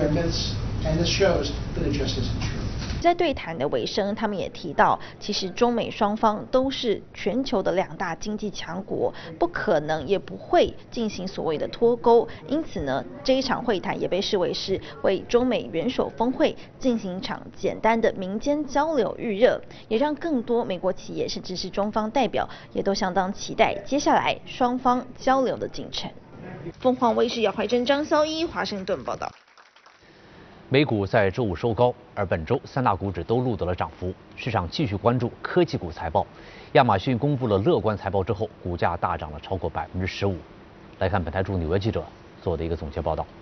they're myths, and this shows that it just isn't true. 在对谈的尾声，他们也提到，其实中美双方都是全球的2大经济强国，不可能也不会进行所谓的脱钩。因此呢，这一场会谈也被视为是为中美元首峰会进行一场简单的民间交流预热，也让更多美国企业甚至是中方代表也都相当期待接下来双方交流的进程。凤凰卫视姚怀珍、张潇一华盛顿报道。 美股在周五收高，而本周3大股指都录得了涨幅，市场继续关注科技股财报。亚马逊公布了乐观财报之后，股价大涨了超过15%。来看本台驻纽约记者做的一个总结报道。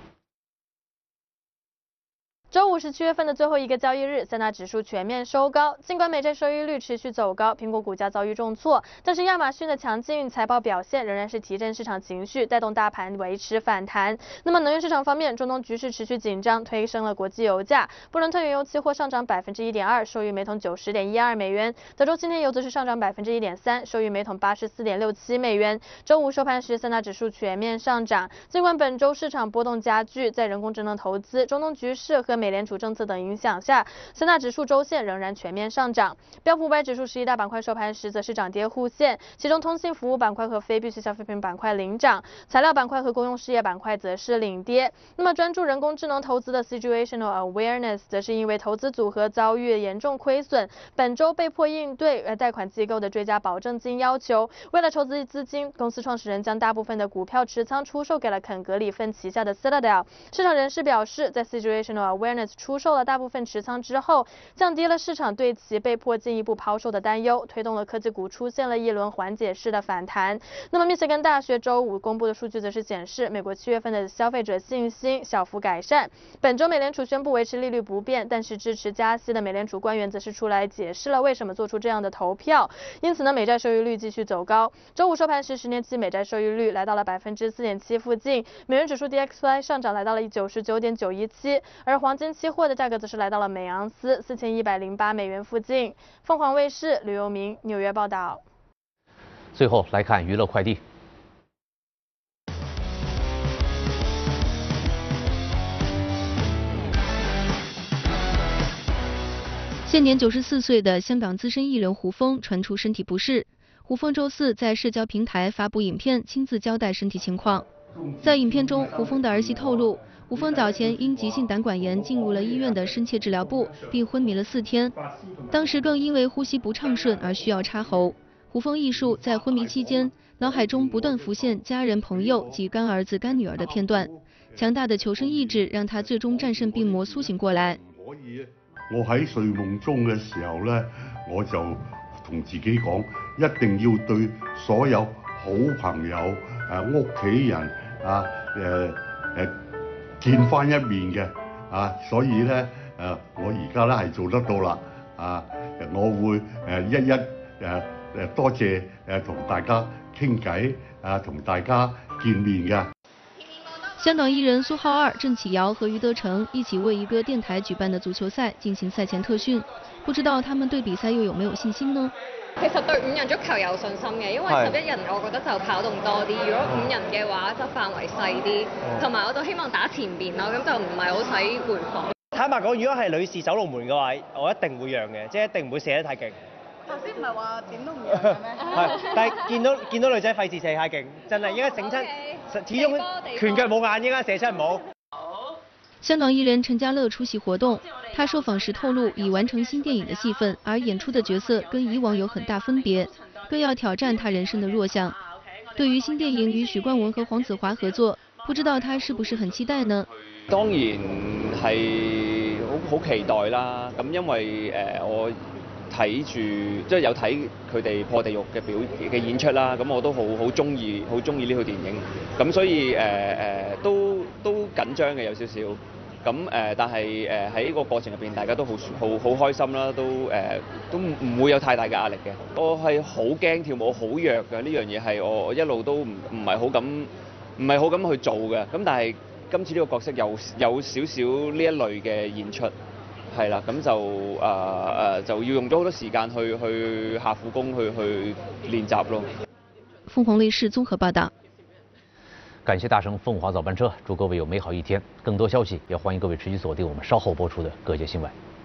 周五是7月份的最后一个交易日，3大指数全面收高。尽管美债收益率持续走高，苹果股价遭遇重挫，但是亚马逊的强劲财报表现仍然是提振市场情绪，带动大盘维持反弹。那么能源市场方面，中东局势持续紧张，推升了国际油价。布伦特原油期货上涨1.2%，收于每桶90.12美元；德州今天油则是上涨1.3%，收于每桶84.67美元。周五收盘时，3大指数全面上涨。尽管本周市场波动加剧，在人工智能投资、中东局势和美联储政策等影响下，3大指数周线仍然全面上涨。标普500指数11大板块收盘时则是涨跌互现，其中通信服务板块和非必需消费品板块领涨，材料板块和公用事业板块则是领跌。那么专注人工智能投资的 Situational Awareness 则是因为投资组合遭遇严重亏损，本周被迫应对贷款机构的追加保证金要求。为了筹集资金，公司创始人将大部分的股票持仓出售给了肯格里芬旗下的 Citadel。市场人士表示，在 Situational Awareness 出售了大部分持仓之后，降低了市场对其被迫进一步抛售的担忧，推动了科技股出现了一轮缓解式的反弹。那么密歇根大学周五公布的数据则是显示，美国7月份的消费者信心小幅改善。本周美联储宣布维持利率不变，但是支持加息的美联储官员则是出来解释了为什么做出这样的投票。因此呢，美债收益率继续走高。周五收盘时，10年期美债收益率来到了4.7%附近，美元指数 DXY 上涨来到了99.917，而黄金期货的价格则是来到了每盎司4108美元附近。凤凰卫视吕佑明纽约报道。 最后来看娱乐快递。 现年94岁的香港资深艺人胡枫传出身体不适。胡枫周4在社交平台发布影片，亲自交代身体情况。在影片中，胡枫的儿媳透露，胡枫早前因急性胆管炎进入了医院的深切治疗部，并昏迷了4天，当时更因为呼吸不畅顺而需要插喉。胡枫忆述，在昏迷期间，脑海中不断浮现家人、朋友及干儿子、干女儿的片段，强大的求生意志让他最终战胜病魔，苏醒过来。 我喺睡夢中嘅時候咧，我就同自己講，一定要對所有好朋友、屋企人見翻一面嘅所以咧我而家咧係做得到啦我會一多謝同大家傾偈同大家見面嘅。 香港艺人蘇浩二、郑启尧和余德成一起為一個電台舉辦的足球賽進行賽前特訓，不知道他們對比賽又有沒有信心呢？ 其實對5人足球有信心嘅，因為11人我覺得就跑動多啲，如果5人嘅話就範圍細啲，同埋我就希望打前邊咯，咁就唔係好使回防。 坦白講，如果係女士守龍門嘅話，我一定會讓嘅，即係一定唔會射得太勁。 頭先唔係話點都唔讓嘅咩？ 係，但係見到女仔費事射太勁，真係應該整親，始終拳腳冇眼，應該射出唔好。 香港艺人陈家乐出席活动，他受访时透露，已完成新电影的戏份，而演出的角色跟以往有很大分別，更要挑戰他人生的弱項。對於新電影與許冠文和黃子華合作，不知道他是不是很期待呢？ 當然係好期待啦，咁因為我睇住即係有睇佢哋破地獄嘅演出啦，咁我都好中意呢套電影，咁所以都緊張嘅有少少，咁但係喺個過程入邊大家都好開心啦，都唔會有太大嘅壓力嘅。我係好驚跳舞好弱嘅，呢樣嘢係我一路都唔係好敢去做嘅，咁但係今次呢個角色有少少呢一類嘅演出。係啦，咁就要用咗好多時間去下苦功去練習咯。 鳳凰衛視綜合報道。 感谢搭乘凤凰早班车，祝各位有美好一天。更多消息也欢迎各位持续锁定我们稍后播出的各界新闻。